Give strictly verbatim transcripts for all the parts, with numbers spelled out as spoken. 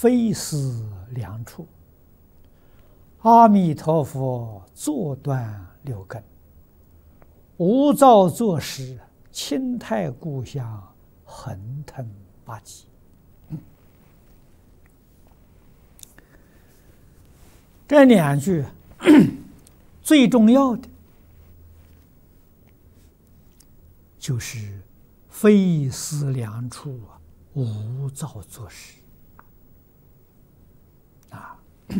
非思量处，阿弥陀佛坐断六根，无造作时，清泰故乡，横腾八极。嗯、这两句最重要的就是非思量处，无造作时。啊，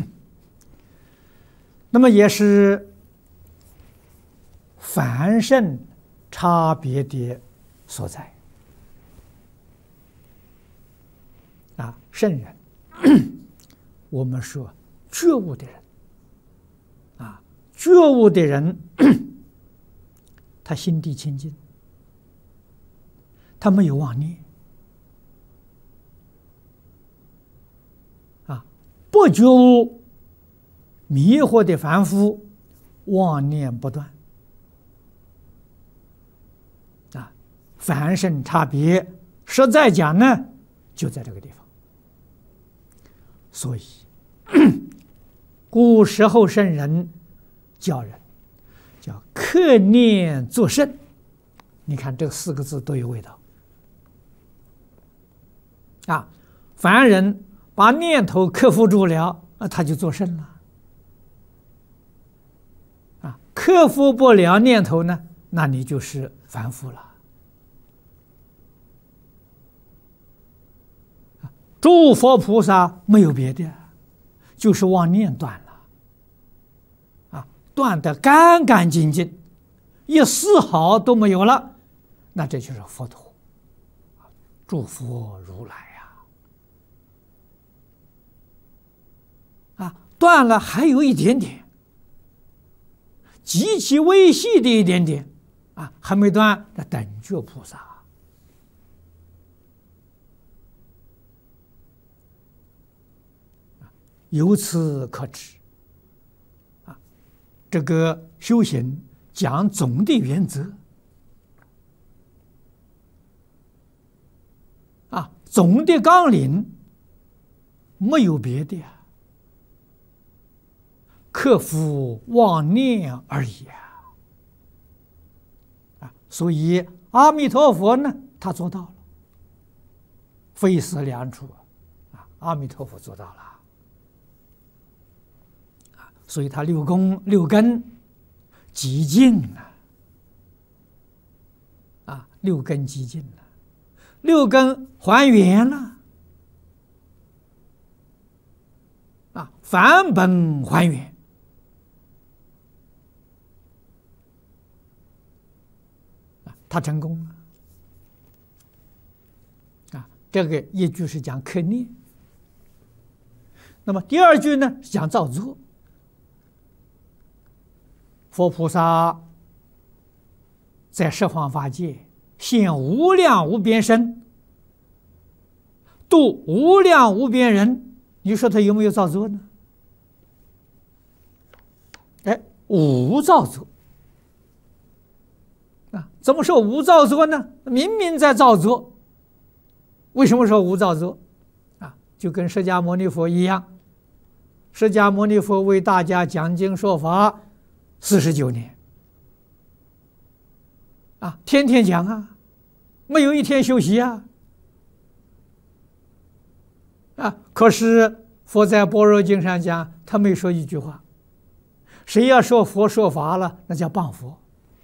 那么也是凡圣差别的所在。啊，圣人，我们说觉悟的人，啊，觉悟的人，他心地清净，他没有妄念。不觉悟，迷惑的凡夫，妄念不断。啊，凡圣差别，实在讲呢，就在这个地方。所以，古时候圣人教人叫克念作圣。你看这四个字都有味道。啊，凡人把念头克服住了，啊，他就作圣了。啊，克服不了念头呢，那你就是凡夫了。诸佛菩萨没有别的，就是妄念断了，啊，断得干干净净，一丝毫都没有了，那这就是佛陀，诸佛如来。断了还有一点点，极其微细的一点点，啊，还没断，那等觉菩萨。由此可知，啊，这个修行讲总的原则，啊，总的纲领，没有别的呀。克服妄念而已啊！啊，所以阿弥陀佛呢，他做到了，非思量处啊，阿弥陀佛做到了啊，所以他六根六根极净啊，啊，六根极净了，六根还原了啊，返本还原。他成功了，啊，这个一句是讲克念，那么第二句呢是讲造作。佛菩萨在十方法界现无量无边身，度无量无边人，你说他有没有造作呢？哎，无造作。啊，怎么说无造作呢？明明在造作，为什么说无造作？啊，就跟释迦牟尼佛一样，释迦牟尼佛为大家讲经说法四十九年，啊，天天讲啊，没有一天休息啊，啊，可是佛在般若经上讲，他没说一句话，谁要说佛说法了，那叫谤佛。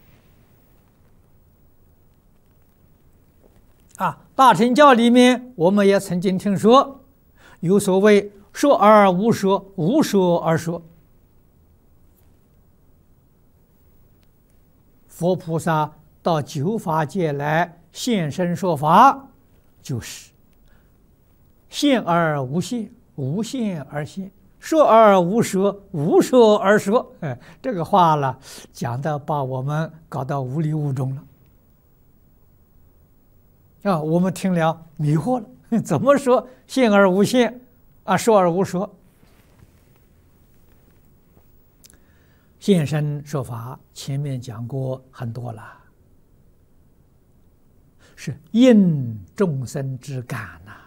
啊，大乘教里面，我们也曾经听说，有所谓说而无说，无说而说。佛菩萨到九法界来现身说法，就是现而无现，无现而现，说而无说，无说而说。哎，这个话了，讲的把我们搞到无里无中了。啊，我们听了迷惑了，怎么说现而无现啊，说而无说？现身说法，前面讲过很多了，是应众生之感呐、啊。